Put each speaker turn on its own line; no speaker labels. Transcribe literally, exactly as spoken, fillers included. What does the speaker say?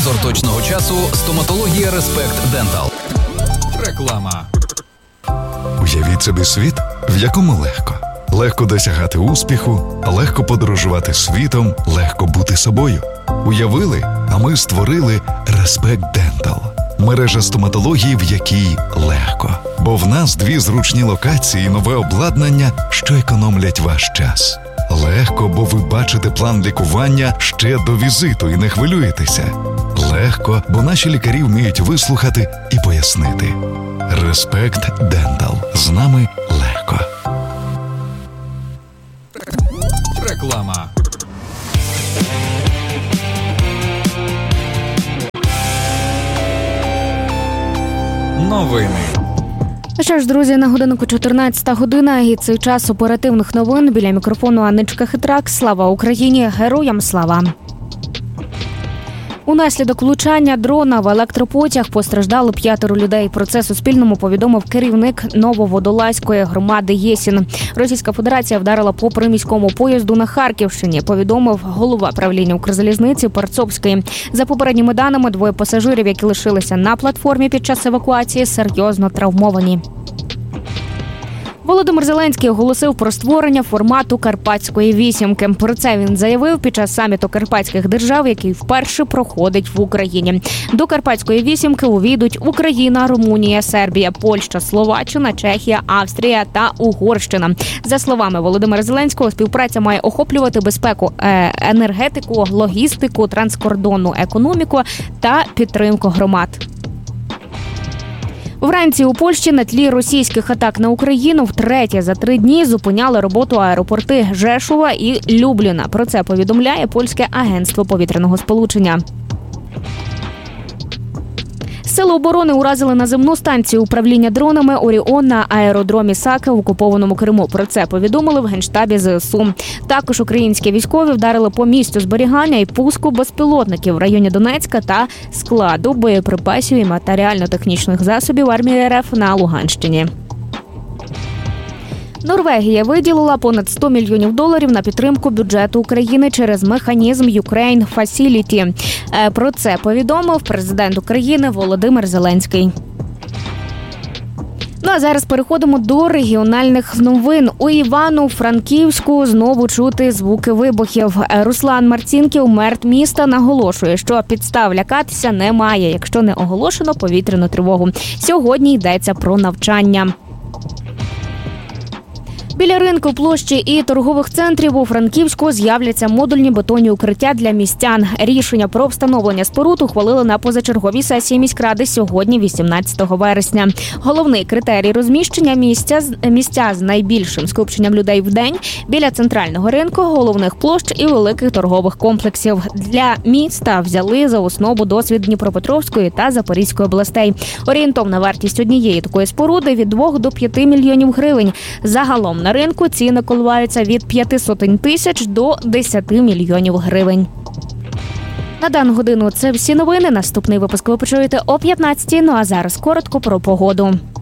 Телевізор точного часу. Стоматологія Респект Дентал. Реклама.
Уявіть собі світ, в якому легко. Легко досягати успіху, легко подорожувати світом, легко бути собою. Уявили, а ми створили Респект Дентал. Мережа стоматології, в якій легко. Бо в нас дві зручні локації і нове обладнання, що економлять ваш час. Легко, бо ви бачите план лікування ще до візиту і не хвилюєтеся. Легко, бо наші лікарі вміють вислухати і пояснити. Респект Дентал. З нами легко.
Реклама. Новини.
Що ж, друзі, на годиннику чотирнадцята година, і цей час оперативних новин. Біля мікрофону Анничка Хитрак. Слава Україні! Героям слава! Унаслідок влучання дрона в електропотяг постраждало п'ятеро людей. Про це Суспільному повідомив керівник Нововодолазької громади Єсін. Російська Федерація вдарила по приміському поїзду на Харківщині, повідомив голова правління Укрзалізниці Парцовський. За попередніми даними, двоє пасажирів, які лишилися на платформі під час евакуації, серйозно травмовані. Володимир Зеленський оголосив про створення формату Карпатської вісімки. Про це він заявив під час саміту карпатських держав, який вперше проходить в Україні. До Карпатської вісімки увійдуть Україна, Румунія, Сербія, Польща, Словаччина, Чехія, Австрія та Угорщина. За словами Володимира Зеленського, співпраця має охоплювати безпеку, енергетику, логістику, транскордонну економіку та підтримку громад. Вранці у Польщі на тлі російських атак на Україну втретє за три дні зупиняли роботу аеропорти Жешува і Любліна. Про це повідомляє польське агентство повітряного сполучення. Сили оборони уразили наземну станцію управління дронами «Оріон» на аеродромі Саки в окупованому Криму. Про це повідомили в Генштабі ЗСУ. Також українські військові вдарили по місцю зберігання і пуску безпілотників в районі Донецька та складу боєприпасів і матеріально-технічних засобів армії РФ на Луганщині. Норвегія виділила понад сто мільйонів доларів на підтримку бюджету України через механізм Ukraine Facility. Про це повідомив президент України Володимир Зеленський. Ну а зараз переходимо до регіональних новин. У Івано-Франківську знову чути звуки вибухів. Руслан Марцінків, мер міста, наголошує, що підстав лякатися немає, якщо не оголошено повітряну тривогу. Сьогодні йдеться про навчання. Біля ринку, площі і торгових центрів у Франківську з'являться модульні бетонні укриття для містян. Рішення про встановлення споруд ухвалили на позачерговій сесії міськради сьогодні, вісімнадцятого вересня. Головний критерій розміщення місця, місця з найбільшим скупченням людей в день біля центрального ринку, головних площ і великих торгових комплексів. Для міста взяли за основу досвід Дніпропетровської та Запорізької областей. Орієнтовна вартість однієї такої споруди від двох до п'яти мільйонів гривень. Загалом на ринку ціни коливаються від п'яти сотень тисяч до десяти мільйонів гривень. На дану годину це всі новини. Наступний випуск ви почуєте о п'ятнадцятій. Ну а зараз коротко про погоду.